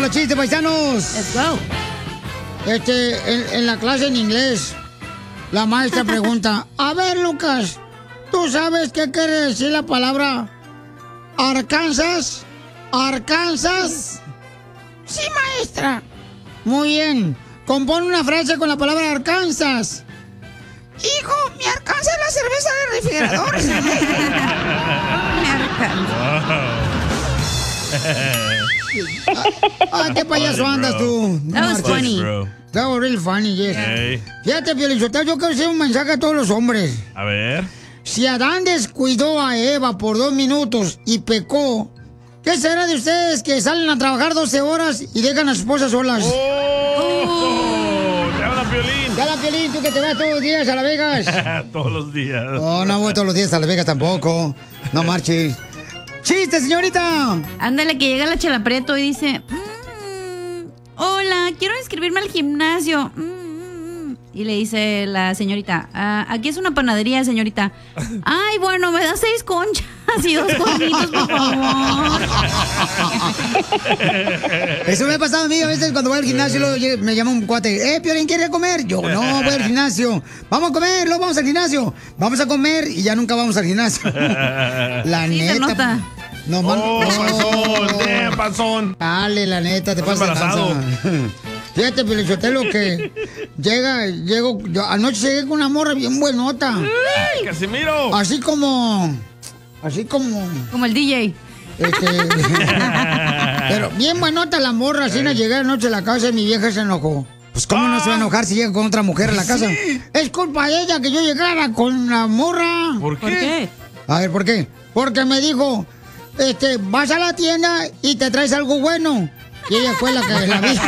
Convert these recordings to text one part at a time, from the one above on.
los chistes, paisanos. Let's go. En la clase en inglés, la maestra pregunta, a ver, Lucas, ¿tú sabes qué quiere decir la palabra Arkansas? ¿Arkansas? Sí, maestra. Muy bien. Compone una frase con la palabra Arkansas. Hijo, mi Arkansas es la cerveza del refrigerador. Mi Arkansas. Qué payaso andas tú. That was funny. That was really funny, yes. Hey. Fíjate, Piolinsotelo, yo quiero hacer un mensaje a todos los hombres. A ver. Si Adán descuidó a Eva por 2 minutos y pecó, ¿qué será de ustedes que salen a trabajar 12 horas y dejan a su esposa solas? ¡Oh! ¡Te habla Piolín! ¡Te habla Piolín, tú que te vas todos los días a Las Vegas! Todos los días. Oh, no voy todos los días a Las Vegas tampoco. No marches. ¡Chiste, señorita! Ándale, que llega la Chela Prieto y dice... hola, quiero inscribirme al gimnasio. Y le dice la señorita, aquí es una panadería, señorita. Ay, bueno, me da 6 conchas y 2 conitos, por favor. Eso me ha pasado a mí a veces cuando voy al gimnasio. Luego me llama un cuate, Piolín, ¿quiere comer? Yo, no, voy al gimnasio. Vamos a comer, luego vamos al gimnasio. Vamos a comer y ya nunca vamos al gimnasio. La Sí, neta. se nota. No, panzón, panzón. Dale, la neta, te pasa embarazado. Fíjate, Piolinsotelo, que anoche llegué con una morra bien buenota. ¡Ay, Casimiro! Así como el DJ. Pero bien buenota la morra, así no llegué anoche a la casa y mi vieja se enojó. Pues cómo no se va a enojar si llega con otra mujer a la casa. Es culpa de ella que yo llegara con la morra. ¿Por qué? A ver, ¿por qué? Porque me dijo, vas a la tienda y te traes algo bueno. Y ella fue la que la vi.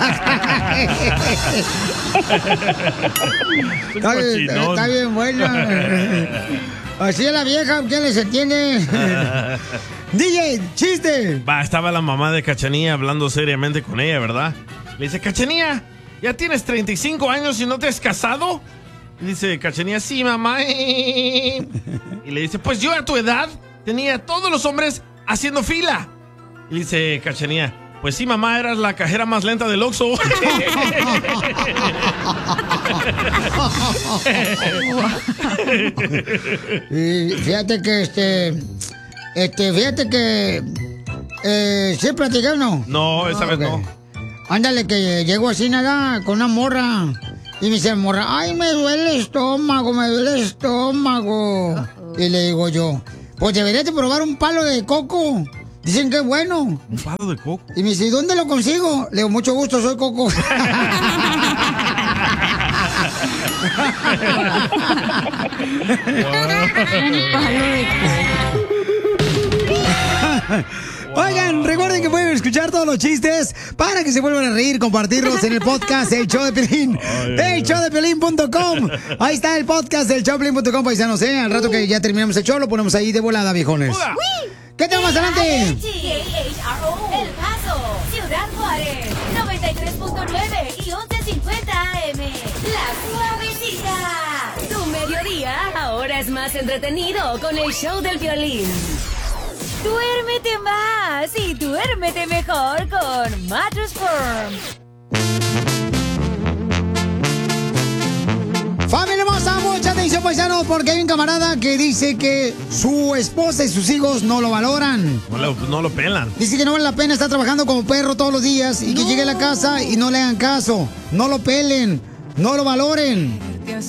Está bien buena. Así es la vieja, ¿quién les entiende? DJ, chiste. Estaba la mamá de Cachanía hablando seriamente con ella, ¿verdad? Le dice, Cachanía, ¿ya tienes 35 años y no te has casado? Y dice Cachanía, sí, mamá. Y le dice, pues yo a tu edad tenía a todos los hombres haciendo fila. Y dice Cachanía, pues sí, mamá, eras la cajera más lenta del Oxxo. Y fíjate que ¿sí platiqué o no? No, esa vez no. Ándale, que llego así nada con una morra. Y me dice morra, ay, me duele el estómago. Y le digo yo, pues deberías de probar un palo de coco. Dicen que es bueno. ¿Un palo de coco? Y me dice, ¿dónde lo consigo? Le digo, mucho gusto, soy Coco. Un palo de Oigan, recuerden que pueden escuchar todos los chistes para que se vuelvan a reír, compartirlos en el podcast El Show de Piolín. elshowdepiolín.com. Ahí está el podcast del showdepiolín.com, paisanos, Al rato que ya terminamos el show, lo ponemos ahí de volada, viejones. ¿Qué tenemos más adelante? El Paso, Ciudad Juárez, 93.9 y 1150 AM. La Suavecita. Tu mediodía ahora es más entretenido con el show del violín. Duérmete más y duérmete mejor con Mattress Firm. Familia hermosa, mucha atención, paisanos, porque hay un camarada que dice que su esposa y sus hijos no lo valoran. No lo pelan. Dice que no vale la pena estar trabajando como perro todos los días y que llegue a la casa y no le hagan caso. No lo pelen, no lo valoren.